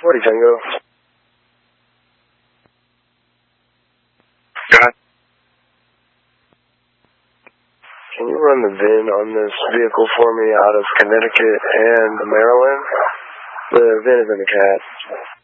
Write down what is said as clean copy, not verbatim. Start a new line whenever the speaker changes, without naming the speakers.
40 Tango.
Got.
Can you run the VIN on this vehicle for me out of Connecticut and Maryland? The VIN is in the cat.